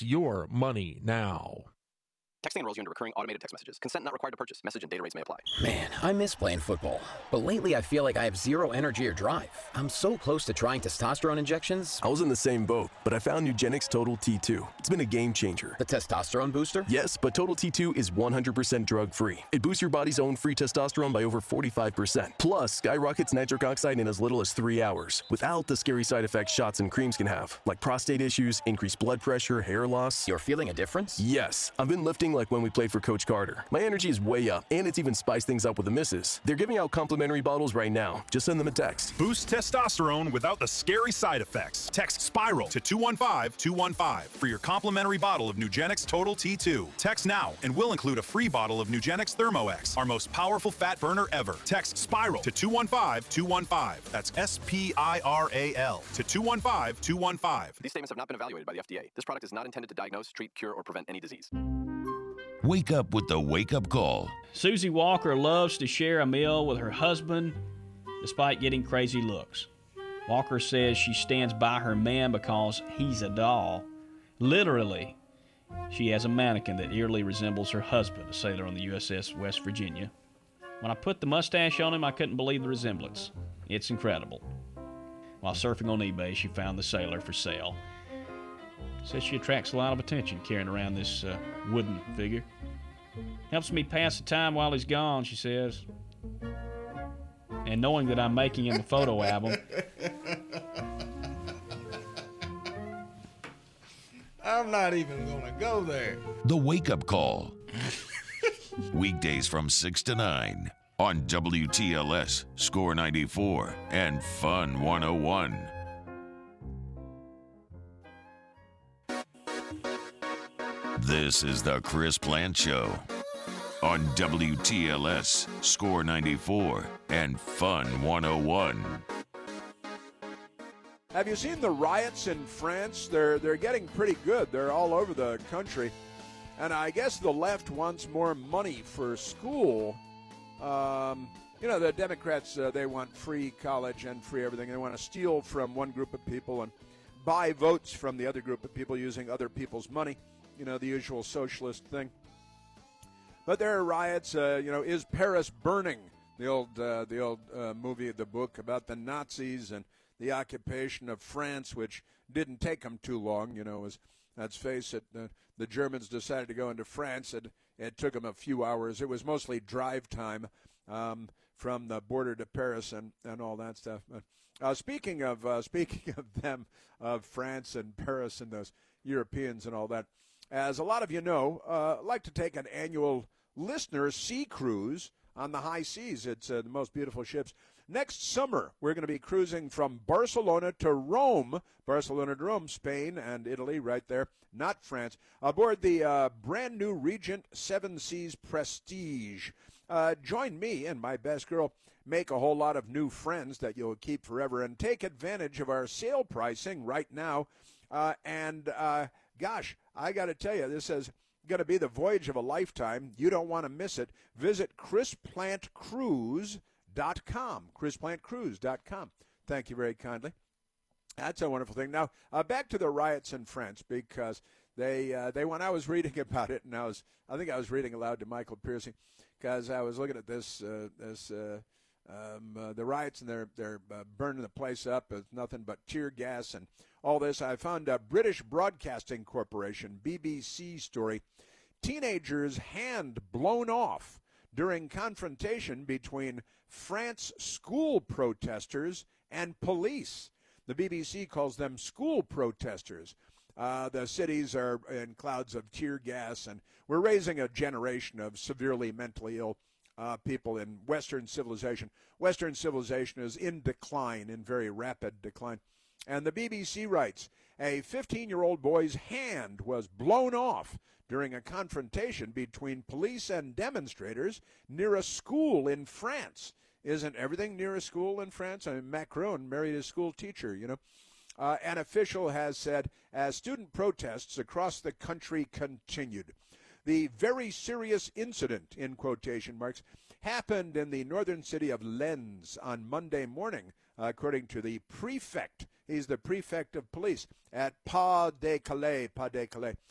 It's your money now. Texting enrolls you into recurring automated text messages. Consent not required to purchase. Message and data rates may apply. Man, I miss playing football. But lately I feel like I have zero energy or drive. I'm so close to trying testosterone injections. I was in the same boat, but I found Nugenix Total T2. It's been a game changer. The testosterone booster? Yes, but Total T2 is 100% drug-free. It boosts your body's own free testosterone by over 45%. Plus, skyrockets nitric oxide in as little as 3 hours, without the scary side effects shots and creams can have, like prostate issues, increased blood pressure, hair loss. You're feeling a difference? Yes. I've been lifting like when we played for Coach Carter. My energy is way up, and it's even spiced things up with the misses. They're giving out complimentary bottles right now. Just send them a text. Boost testosterone without the scary side effects. Text SPIRAL to 215-215 for your complimentary bottle of Nugenix Total T2. Text now, and we'll include a free bottle of Nugenix ThermoX, our most powerful fat burner ever. Text SPIRAL to 215-215. That's SPIRAL to 215-215. These statements have not been evaluated by the FDA. This product is not intended to diagnose, treat, cure, or prevent any disease. Wake up with the wake-up call. Susie Walker loves to share a meal with her husband despite getting crazy looks. Walker says she stands by her man because he's a doll. Literally, she has a mannequin that eerily resembles her husband, a sailor on the USS West Virginia. When I put the mustache on him, I couldn't believe the resemblance. It's incredible. While surfing on eBay, she found the sailor for sale. Says she attracts a lot of attention carrying around this wooden figure. Helps me pass the time while he's gone, she says. And knowing that I'm making him a photo album. I'm not even going to go there. The wake-up call. Weekdays from 6 to 9 on WTLS, Score 94, and Fun 101. This is the Chris Plant Show on WTLS, Score 94, and Fun 101. Have you seen the riots in France? They're getting pretty good. They're all over the country. And I guess the left wants more money for school. The Democrats, they want free college and free everything. They want to steal from one group of people and buy votes from the other group of people using other people's money. The usual socialist thing. But there are riots. Is Paris burning? The old movie, the book about the Nazis and the occupation of France, which didn't take them too long. Let's face it, the Germans decided to go into France. It took them a few hours. It was mostly drive time from the border to Paris and all that stuff. Speaking of them, of France and Paris and those Europeans and all that, as a lot of you know, I like to take an annual listener sea cruise on the high seas. It's the most beautiful ships. Next summer, we're going to be cruising from Barcelona to Rome, Spain and Italy, right there, not France, aboard the brand new Regent Seven Seas Prestige. Join me and my best girl, make a whole lot of new friends that you'll keep forever, and take advantage of our sale pricing right now. Gosh, I got to tell you, this is going to be the voyage of a lifetime. You don't want to miss it. Visit chrisplantcruise.com, chrisplantcruise.com. Thank you very kindly. That's a wonderful thing. Now, back to the riots in France, because they when I was reading about it, and I think I was reading aloud to Michael Piercy, because I was looking at the riots, and they're burning the place up with nothing but tear gas and all this. I found a British Broadcasting Corporation, BBC story. Teenagers' hand blown off during confrontation between France school protesters and police. The BBC calls them school protesters. The cities are in clouds of tear gas, and we're raising a generation of severely mentally ill people in Western civilization. Western civilization is in decline, in very rapid decline. And the BBC writes, a 15-year-old boy's hand was blown off during a confrontation between police and demonstrators near a school in France. Isn't everything near a school in France? I mean, Macron married a school teacher, An official has said, as student protests across the country continued, the very serious incident, in quotation marks, happened in the northern city of Lens on Monday morning, according to the prefect. He's the prefect of police at Pas-de-Calais.